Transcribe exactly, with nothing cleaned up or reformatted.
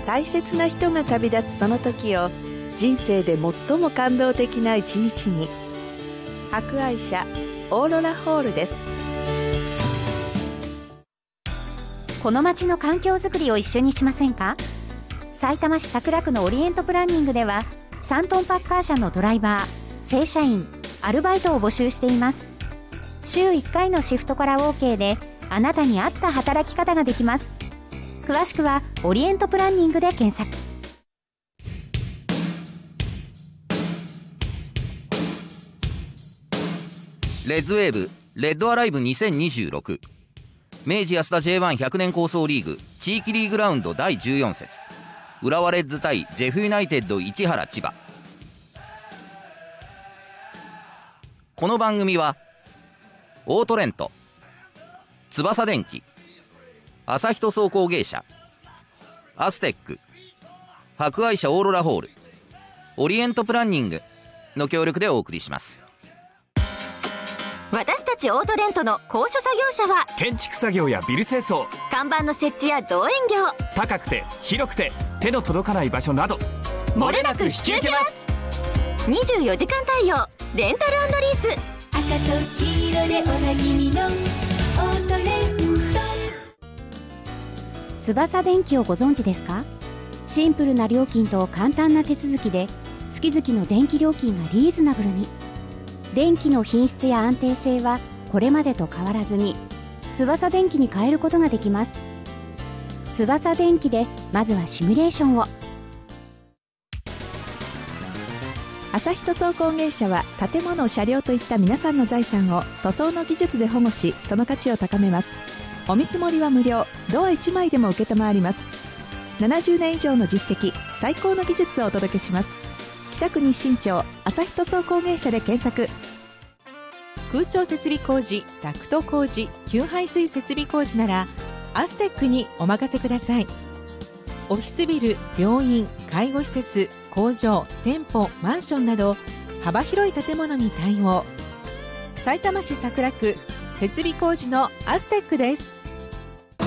大切な人が旅立つその時を人生で最も感動的な一日に。博愛社オーロラホールです。 この街の環境づくりを一緒にしませんか。さいたま市桜区のオリエントプランニングではさんトンパッカー車のドライバー、正社員、アルバイトを募集しています。週いっかいのシフトから OK であなたに合った働き方ができます。詳しくはオリエントプランニングで検索。 レッズウェーブレッドアライブにせんにじゅうろく、明治安田 ジェイワンひゃく 年構想リーグ地域リーグラウンドだいじゅうよん節、浦和レッズ対ジェフユナイテッド市原千葉。この番組はオートレント、翼電機、朝日装工芸社、アステック、博愛社オーロラホール、オリエントプランニングの協力でお送りします。 私たちオートレントの高所作業車は建築作業やビル清掃、 看板の設置や造園業、 高くて広くて手の届かない場所など漏れなく引き受けます。にじゅうよじかん対応レンタル&リース。 赤と黄色でおなじみのオートレント。 翼電機をご存知ですか。シンプルな料金と簡単な手続きで月々の電気料金がリーズナブルに。電気の品質や安定性はこれまでと変わらずに翼電機に変えることができます。翼電機でまずはシミュレーションを。 朝日塗装工芸社は建物、車両といった皆さんの財産を塗装の技術で保護し、その価値を高めます。お見積もりは無料、ドアいちまいでも受けたまわります。ななじゅうねん以上の実績、最高の技術をお届けします。北区日新町朝日塗装工芸社で検索。 空調設備工事、ダクト工事、給排水設備工事ならアステックにお任せください。オフィスビル、病院、介護施設、工場、店舗、マンションなど幅広い建物に対応。さいたま市桜区設備工事のアステックです。